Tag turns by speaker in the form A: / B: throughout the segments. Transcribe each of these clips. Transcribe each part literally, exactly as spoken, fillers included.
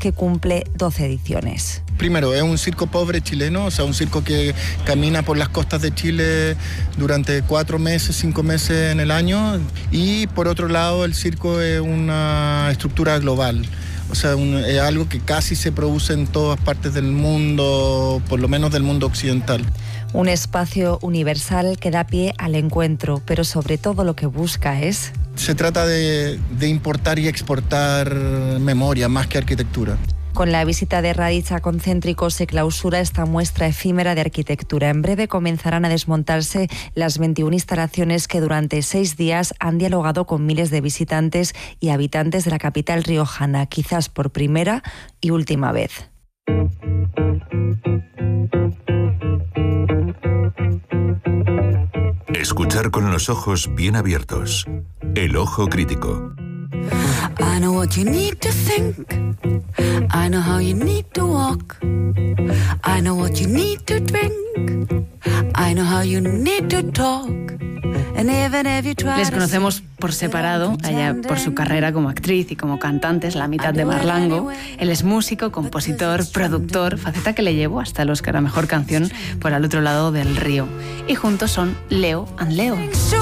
A: que cumple doce ediciones.
B: Primero, es un circo pobre chileno, o sea, un circo que camina por las costas de Chile durante cuatro meses, cinco meses en el año. Y por otro lado, el circo es una estructura global. O sea, un, es algo que casi se produce en todas partes del mundo, por lo menos del mundo occidental.
A: Un espacio universal que da pie al encuentro, pero sobre todo lo que busca es...
B: Se trata de, de importar y exportar memoria más que arquitectura.
A: Con la visita de Raditz a Concéntrico se clausura esta muestra efímera de arquitectura. En breve comenzarán a desmontarse las veintiuna instalaciones que durante seis días han dialogado con miles de visitantes y habitantes de la capital riojana, quizás por primera y última vez.
C: Escuchar con los ojos bien abiertos. El ojo crítico.
D: I know what you need to think. I know how you need to walk. I know what you need to drink. I know how you need to talk. And even if you try.
E: Les conocemos por separado, allá por su carrera como actriz y como cantante, es la mitad de Marlango. Él es músico, compositor, productor, faceta que le llevó hasta el Oscar a Mejor Canción por Al otro lado del río. Y juntos son Leo and Leo.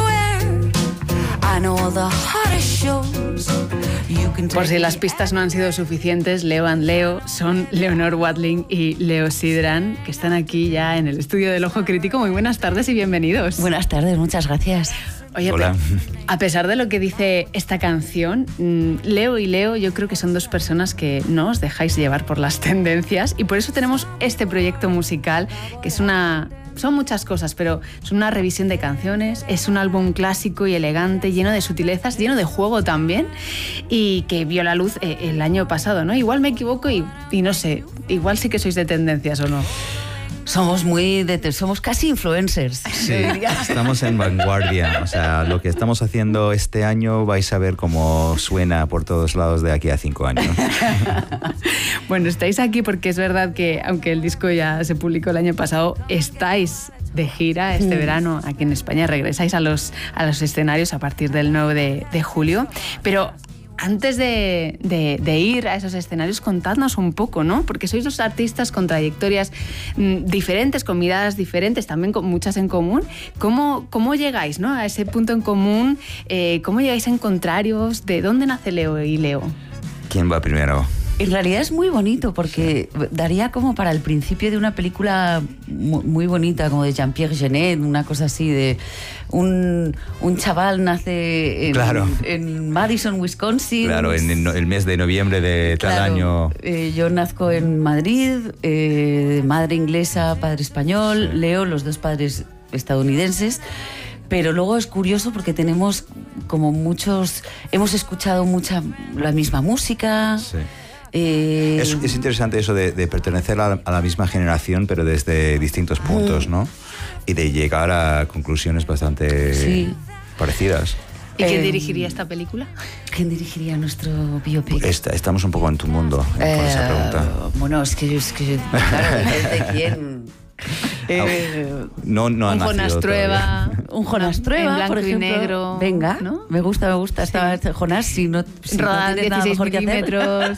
E: Por si las pistas no han sido suficientes, Leo and Leo son Leonor Watling y Leo Sidran, que están aquí ya en el estudio del Ojo Crítico. Muy buenas tardes y bienvenidos.
F: Buenas tardes, muchas gracias.
E: Oye,
C: Hola.
E: A pesar de lo que dice esta canción, Leo y Leo yo creo que son dos personas que no os dejáis llevar por las tendencias y por eso tenemos este proyecto musical, que es una... Son muchas cosas, pero es una revisión de canciones, es un álbum clásico y elegante, lleno de sutilezas, lleno de juego también, y que vio la luz eh, el año pasado, ¿no? Igual me equivoco y, y no sé, igual sí que sois de tendencias o no.
F: Somos muy de, somos casi influencers.
G: Sí, estamos en vanguardia. O sea, lo que estamos haciendo este año vais a ver cómo suena por todos lados de aquí a cinco años.
E: Bueno, estáis aquí porque es verdad que, aunque el disco ya se publicó el año pasado, estáis de gira este verano aquí en España. Regresáis a los, a los escenarios a partir del nueve de julio. Pero antes de, de, de ir a esos escenarios, contadnos un poco, ¿no? Porque sois dos artistas con trayectorias mmm, diferentes, con miradas diferentes, también con muchas en común. ¿Cómo, cómo llegáis, ¿no?, a ese punto en común? Eh, ¿Cómo llegáis a encontraros? ¿De dónde nace Leo y Leo?
G: ¿Quién va primero?
F: En realidad es muy bonito porque daría como para el principio de una película muy, muy bonita, como de Jean-Pierre Jeunet, una cosa así de un, un chaval nace en,
G: claro.
F: en Madison, Wisconsin.
G: Claro, en, en el mes de noviembre de tal
F: claro,
G: año.
F: Eh, yo nazco en Madrid, eh, madre inglesa, padre español, sí. Leo, los dos padres estadounidenses. Pero luego es curioso porque tenemos como muchos, hemos escuchado mucha la misma música.
G: Sí. Eh, es, es interesante eso de, de pertenecer a la, a la misma generación, pero desde distintos puntos, ¿no? Y de llegar a conclusiones bastante sí. parecidas.
E: ¿Y quién
F: eh,
E: dirigiría esta película?
F: ¿Quién dirigiría nuestro biopic?
G: Esta, estamos un poco en tu mundo eh, con esa pregunta.
F: Bueno, es que, es que claro, depende de quién.
E: Eh,
G: no, no
E: un Jonás Trueba,
F: un Jonás Trueba,
E: en
F: por ejemplo.
E: Negro,
F: venga,
E: ¿no?
F: Me gusta, me gusta. Sí. Estaba Jonás, si no, si
E: Rodan
F: no tienes nada mejor que
E: hacer.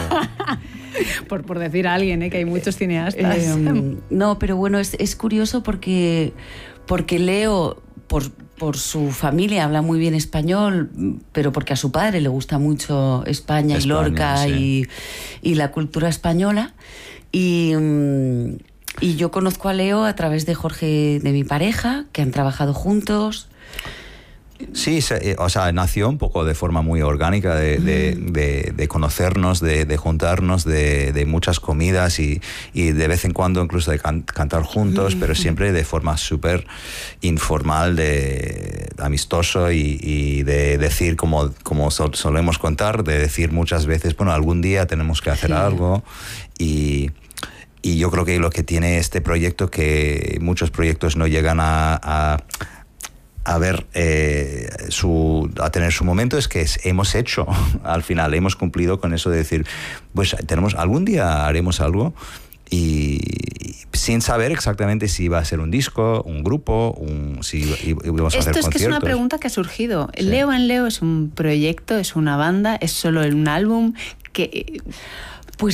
E: por, por decir a alguien, ¿eh? Que hay muchos cineastas.
F: Eh, no, pero bueno, es, es curioso porque, porque Leo, por, por su familia, habla muy bien español, pero porque a su padre le gusta mucho España, España y Lorca sí. y, y la cultura española. Y... Y yo conozco a Leo a través de Jorge, de mi pareja, que han trabajado juntos.
G: Sí, o sea, nació un poco de forma muy orgánica de, de, de, de conocernos, de, de juntarnos, de, de muchas comidas y, y de vez en cuando incluso de can, cantar juntos, pero siempre de forma súper informal, de amistoso y, y de decir, como, como sol, solemos contar, de decir muchas veces, bueno, algún día tenemos que hacer sí. algo y... Y yo creo que lo que tiene este proyecto, que muchos proyectos no llegan a, a, a ver eh, su, a tener su momento, es que es, hemos hecho al final, hemos cumplido con eso de decir, pues tenemos, algún día haremos algo y, y sin saber exactamente si va a ser un disco, un grupo, un, si íbamos a hacer conciertos.
E: Esto es que es una pregunta que ha surgido. Sí. Leo and Leo es un proyecto, es una banda, es solo un álbum que...